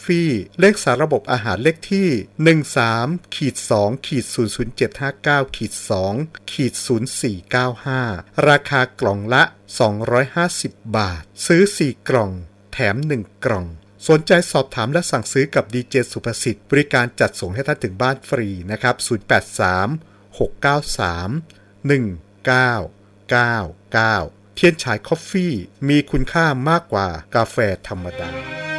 Coffee เลขสารระบบอาหารเลขที่ 13-2-00759-2-0495 ราคากล่องละ250 บาทซื้อ4กล่องแถม1กล่องสนใจสอบถามและสั่งซื้อกับดีเจสุภสิทธิ์บริการจัดส่งให้ท่านถึงบ้านฟรีนะครับ083-693-1999เทียนฉายคอฟฟี่มีคุณค่ามากกว่ากาแฟธรรมดา